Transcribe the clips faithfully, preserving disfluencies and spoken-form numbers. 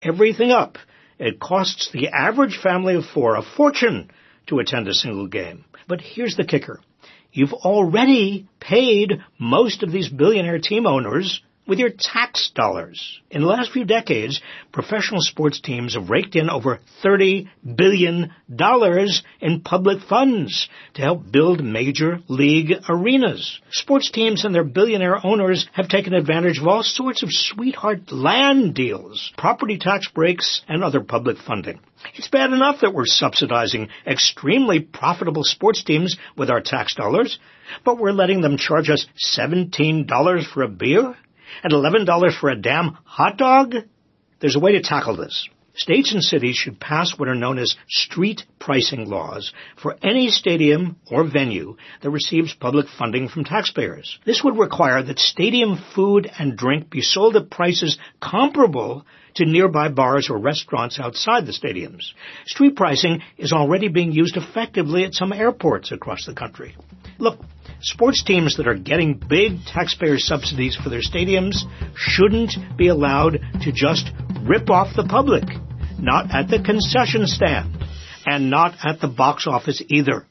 everything up, it costs the average family of four a fortune to attend a single game. But here's the kicker. You've already paid most of these billionaire team owners with your tax dollars. In the last few decades, professional sports teams have raked in over thirty billion dollars in public funds to help build major league arenas. Sports teams and their billionaire owners have taken advantage of all sorts of sweetheart land deals, property tax breaks, and other public funding. It's bad enough that we're subsidizing extremely profitable sports teams with our tax dollars, but we're letting them charge us seventeen dollars for a beer? And eleven dollars for a damn hot dog? There's a way to tackle this. States and cities should pass what are known as street pricing laws for any stadium or venue that receives public funding from taxpayers. This would require that stadium food and drink be sold at prices comparable to nearby bars or restaurants outside the stadiums. Street pricing is already being used effectively at some airports across the country. Look, sports teams that are getting big taxpayer subsidies for their stadiums shouldn't be allowed to just rip off the public, not at the concession stand, and not at the box office either.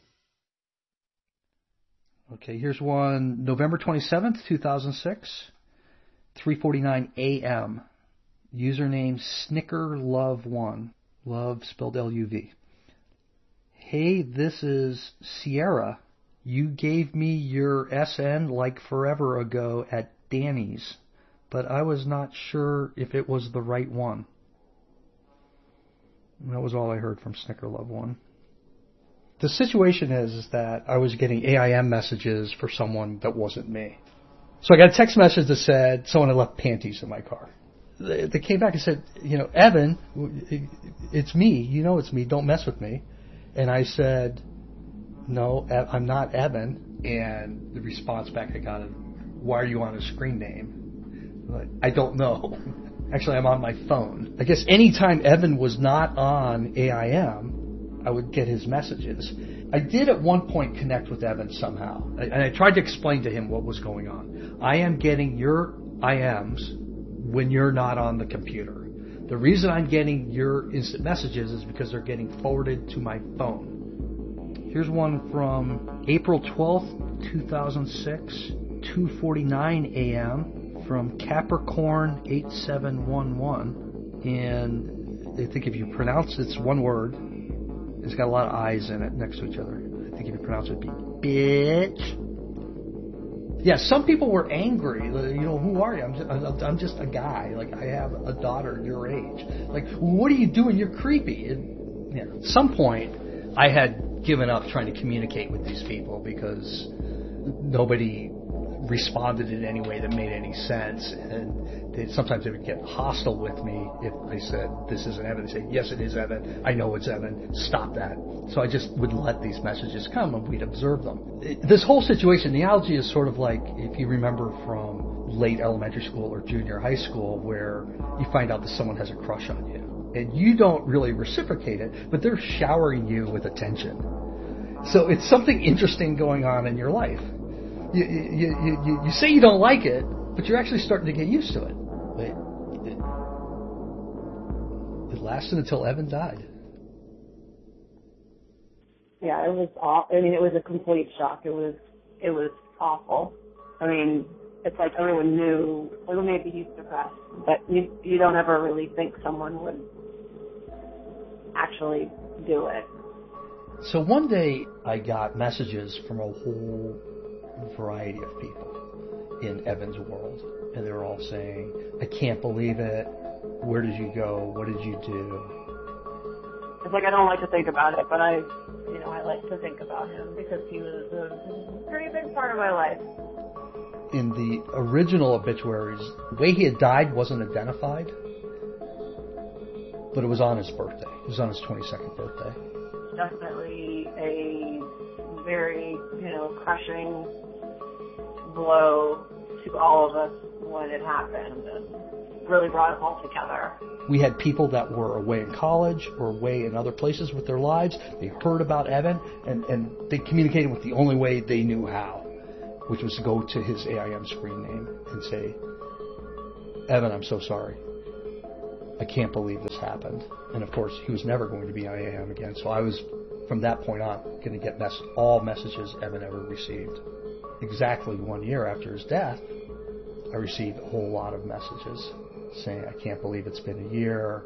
Okay, here's one, November twenty-seventh, two thousand six, three forty-nine a.m. Username Snickerlove one. Love spelled L U V. Hey, this is Sierra. You gave me your S N like forever ago at Danny's, but I was not sure if it was the right one. And that was all I heard from Snickerlove one. The situation is, is that I was getting A I M messages for someone that wasn't me. So I got a text message that said someone had left panties in my car. They came back and said, you know, Evan, it's me. You know it's me. Don't mess with me. And I said, no, I'm not Evan. And the response back I got is, why are you on a screen name? Like, I don't know. Actually, I'm on my phone. I guess anytime Evan was not on A I M, I would get his messages. I did at one point connect with Evan somehow. And I tried to explain to him what was going on. I am getting your I Ms when you're not on the computer. The reason I'm getting your instant messages is because they're getting forwarded to my phone. Here's one from April twelfth, two thousand six, two forty-nine a.m. from Capricorn eight seven one one. And I think if you pronounce it's one word, it's got a lot of I's in it next to each other. I think if you pronounce it, it'd be bitch. Yeah, some people were angry. You know, who are you? I'm just, I'm just a guy. Like, I have a daughter your age. Like, what are you doing? You're creepy. And, you know, at some point, I had given up trying to communicate with these people because nobody responded in any way that made any sense. And they, sometimes they would get hostile with me if I said, this isn't Evan. They say, yes, it is Evan. I know it's Evan. Stop that. So I just would let these messages come and we'd observe them. This whole situation, the analogy is sort of like if you remember from late elementary school or junior high school where you find out that someone has a crush on you. And you don't really reciprocate it, but they're showering you with attention. So it's something interesting going on in your life. You, you, you, you, you say you don't like it, but you're actually starting to get used to it. It, it, it lasted until Evan died. Yeah, it was aw- I mean, it was a complete shock. It was, it was awful. I mean, it's like everyone knew, well, maybe he's depressed, but you, you don't ever really think someone would actually do it. So one day I got messages from a whole variety of people in Evan's world, and they were all saying, I can't believe it. Where did you go? What did you do? It's like I don't like to think about it, but I, you know, I like to think about him because he was a pretty big part of my life. In the original obituaries, the way he had died wasn't identified, but it was on his birthday. It was on his twenty-second birthday. Definitely a very, you know, crushing blow to all of us when it happened, and really brought us all together. We had people that were away in college or away in other places with their lives. They heard about Evan, and, and they communicated with the only way they knew how, which was to go to his A I M screen name and say, Evan, I'm so sorry. I can't believe this happened. And of course, he was never going to be on A M again. So I was, from that point on, going to get mess- all messages Evan ever received. Exactly one year after his death, I received a whole lot of messages saying, I can't believe it's been a year.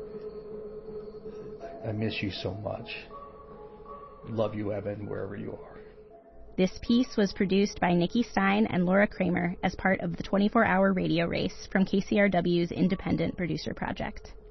I miss you so much. Love you, Evan, wherever you are. This piece was produced by Nikki Stein and Laura Kramer as part of the twenty-four hour radio race from K C R W's Independent Producer Project.